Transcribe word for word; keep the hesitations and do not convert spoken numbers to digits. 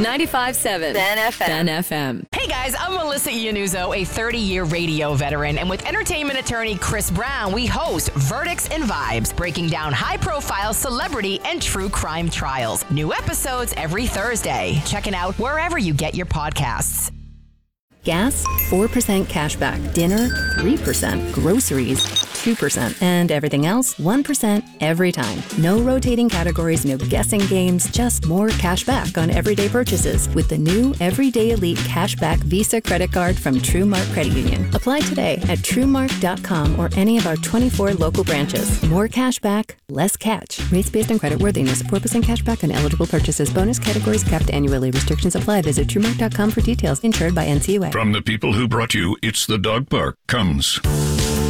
ninety-five point seven Ben F M. Ben F M. Hey guys, I'm Melissa Iannuzo, a thirty-year radio veteran, and with entertainment attorney Chris Brown, we host Verdicts and Vibes, breaking down high-profile celebrity and true crime trials. New episodes every Thursday. Check it out wherever you get your podcasts. Gas, four percent cash back. Dinner, three percent. Groceries, two percent. And everything else, one percent every time. No rotating categories, no guessing games, just more cash back on everyday purchases with the new Everyday Elite Cashback Visa credit card from TrueMark Credit Union. Apply today at truemark dot com or any of our twenty-four local branches. More cash back, less catch. Rates based on creditworthiness. four percent cash back on eligible purchases. Bonus categories capped annually. Restrictions apply. Visit truemark dot com for details. Insured by N C U A. From the people who brought you It's the Dog Park comes